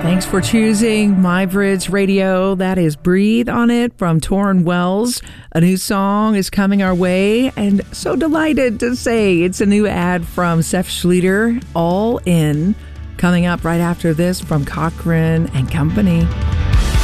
Thanks for choosing MyBridge Radio. That is Breathe on It from Torrin Wells. A new song is coming our way, and so delighted to say it's a new ad from Seth Schlueter, All In, coming up right after this from Cochran and Company.